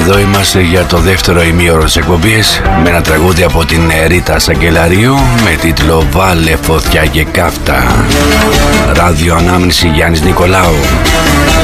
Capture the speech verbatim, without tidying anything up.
Εδώ είμαστε για το δεύτερο ημίωρο της εκπομπής με ένα τραγούδι από την Ρίτα Σακελαρίου με τίτλο «Βάλε φωτιά και κάφτα». Ράδιο Ανάμνηση, Γιάννης Νικολάου.